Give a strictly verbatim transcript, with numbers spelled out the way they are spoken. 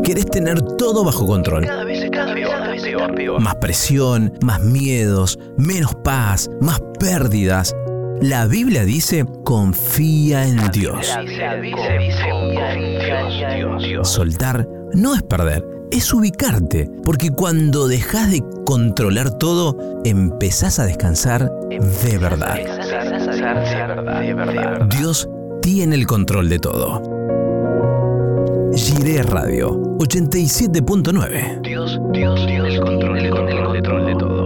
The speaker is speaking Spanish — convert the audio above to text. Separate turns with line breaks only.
Querés tener todo bajo control.
Cada vez es cada peor, cada vez es peor, peor.
Más presión, más miedos, menos paz, más pérdidas. La Biblia dice, confía en Dios.
La Biblia dice, dice, confía en Dios, Dios.
Soltar no es perder, es ubicarte. Porque cuando dejás de controlar todo, empezás a descansar de verdad.
Empezás a descansar de verdad, de verdad.
Dios tiene el control de todo. Jiré Radio ochenta y siete punto nueve.
Dios, Dios, Dios, el control, el control, el control de todo.